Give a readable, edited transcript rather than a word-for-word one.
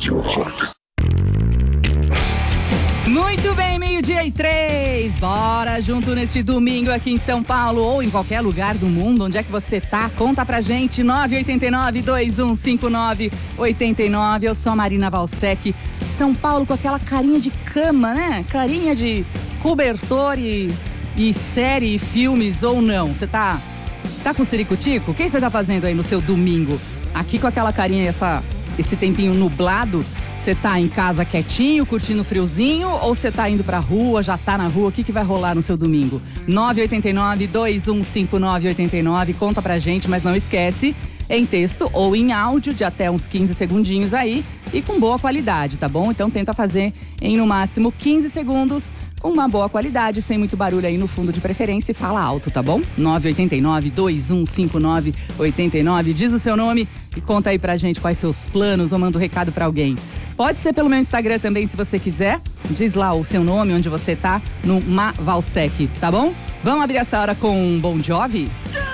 Rádio Rock. Muito bem, 12:03. Bora junto neste domingo aqui em São Paulo ou em qualquer lugar do mundo. Onde é que você tá? Conta pra gente. 989-2159-89. Eu sou a Marina Valsec. São Paulo com aquela carinha de cama, né? Carinha de cobertor e série e filmes ou não. Você tá com ciricutico? O que você tá fazendo aí no seu domingo? Aqui com aquela carinha, esse tempinho nublado. Você tá em casa quietinho, curtindo friozinho, ou você tá indo pra rua, já tá na rua? O que vai rolar no seu domingo? 989-2159-89, conta pra gente, mas não esquece, em texto ou em áudio de até uns 15 segundinhos aí e com boa qualidade, tá bom? Então tenta fazer em no máximo 15 segundos com uma boa qualidade, sem muito barulho aí no fundo de preferência e fala alto, tá bom? 989-2159-89, diz o seu nome e conta aí pra gente quais seus planos ou manda um recado pra alguém. Pode ser pelo meu Instagram também, se você quiser. Diz lá o seu nome, onde você tá, no Ma Valsec, tá bom? Vamos abrir essa hora com Bon Jovi?